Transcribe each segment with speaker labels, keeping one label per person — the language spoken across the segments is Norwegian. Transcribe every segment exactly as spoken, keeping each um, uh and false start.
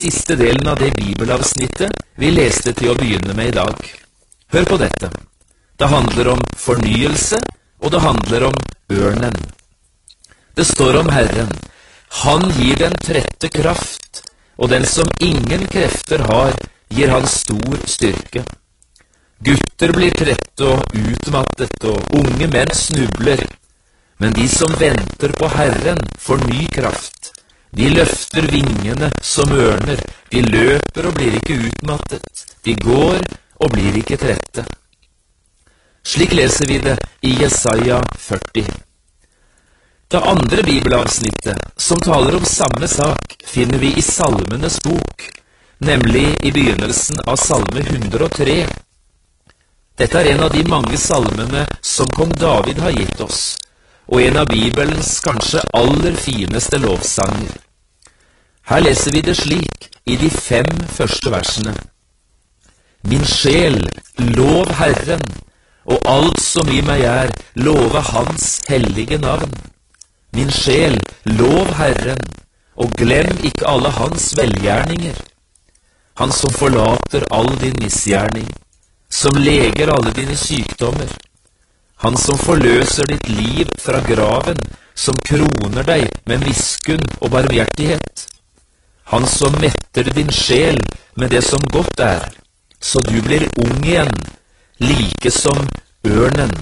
Speaker 1: siste delen av det bibelavsnittet vi leste til å begynne med i dag. Hør på dette. Det handler om fornyelse, og det handler om ørnen. Det står om Herren. Han gir den trette kraft, og den som ingen krefter har, gir han stor styrke. Gutter blir trette og utmattet, og unge menn snubler. Men de som venter på Herren får ny kraft. De løfter vingene som ørner, de løper og blir ikke utmattet, de går og blir ikke trette. Slik leser vi det i Jesaja førti. Det andre bibelavsnittet, som taler om samme sak, finner vi i Salmenes bok, nemlig i begynnelsen av Salme hundre og tre. Dette er en av de mange salmene som kong David har gitt oss, og en av Bibelens kanskje aller fineste lovsanger. Her leser vi det slik i de fem første versene. Min sjel, lov Herren, og alt som i meg er, love Hans hellige navn. Min sjel, lov Herren, og glem ikke alle Hans velgjerninger. Han som forlater all din misgjerning, som leger alle dine sykdommer. Han som forløser ditt liv fra graven, som kroner deg med miskunn og barmhjertighet. Han som metter din sjel med det som godt er, så du blir ung igjen, like som ørnen.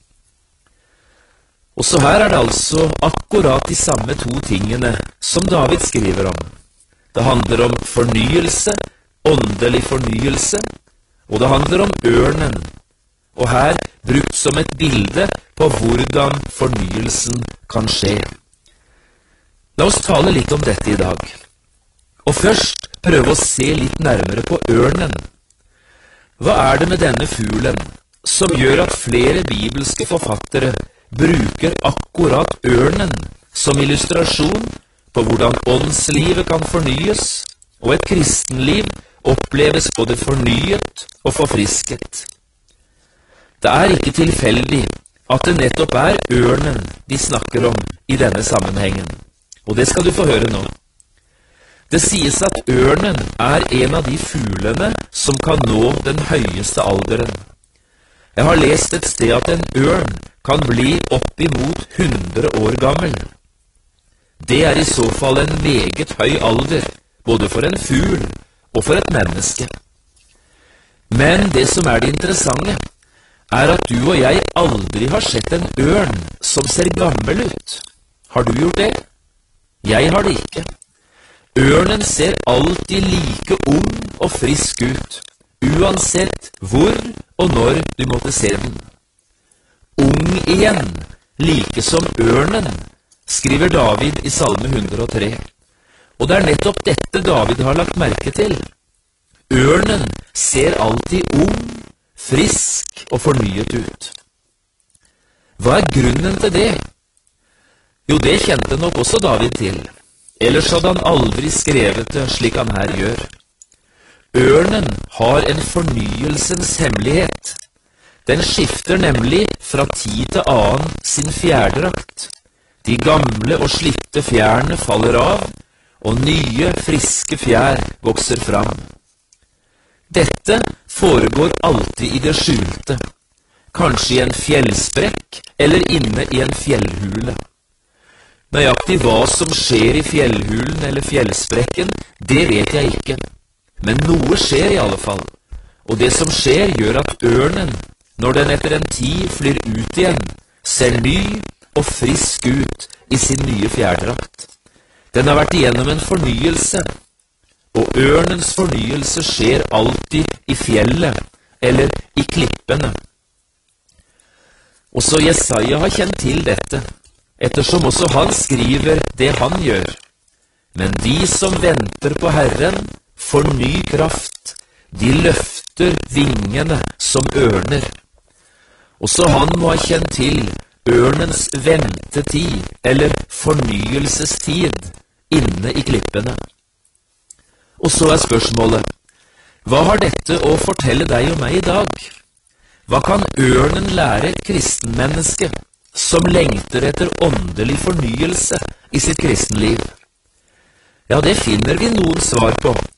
Speaker 1: Også her er det altså akkurat de samme to tingene som David skriver om. Det handler om fornyelse, åndelig fornyelse, og det handler om ørnen, og her brukt som et bilde på hvordan fornyelsen kan skje. La oss tale litt om dette i dag, og først prøve å se litt nærmere på ørnen. Hva er det med denne fuglen som gjør at flere bibelske forfattere bruker akkurat ørnen som illustrasjon på hvordan åndslivet kan fornyes, og et kristenliv oppleves både fornyet og forfrisket? Det er ikke tilfeldig at det nettopp er ørnen de snakker om i denne sammenhengen, og det skal du få høre nå. Det sies at ørnen er en av de fuglene som kan nå den høyeste alderen. Jeg har lest et sted at en ørn kan bli oppimot hundre år gammel. Det er i så fall en meget høy alder, både for en fugl og for et menneske. Men det som er det interessante, er at du og jeg aldri har sett en ørn som ser gammel ut. Har du gjort det? Jeg har det ikke. Ørnen ser alltid like ung og frisk ut, uansett hvor og når du måtte se den. Ung igjen, like som ørnen, skriver David i Salme hundre og tre. Og det er nettopp dette David har lagt merke til. Ørnen ser alltid ung, frisk og fornyet ut. Hva er grunnen til det? Jo, det kjente nok også David til. Ellers hadde han aldri skrevet det slik han her gjør. Ørnen har en fornyelsens hemmelighet. Den skifter nemlig fra tid til annen sin fjærdrakt. De gamle og slitte fjærene faller av, og nye, friske fjær vokser fram. Dette foregår alltid i det skjulte, kanskje i en fjellsprekk eller inne i en fjellhule. Nøyaktig hva som skjer i fjellhulen eller fjellsprekken, det vet jeg ikke. Men noe skjer i alle fall, og det som skjer gjør at ørnen, når den etter en tid flyr ut igjen, ser ny og frisk ut i sin nye fjærdrakt. Den har vært igjennom en fornyelse, og ørnens fornyelse skjer alltid i fjellet eller i klippene. Også Jesaja har kjent til dette, ettersom også han skriver det han gjør. Men de som venter på Herren får ny kraft, de løfter vingene som ørner. Også han må ha kjent til ørnens ventetid, eller fornyelsestid, inne i klippene. Og så er spørsmålet, hva har dette å fortelle deg og meg i dag? Hva kan ørnen lære et kristenmenneske som lengter etter åndelig fornyelse i sitt kristenliv? Ja, det finner vi noen svar på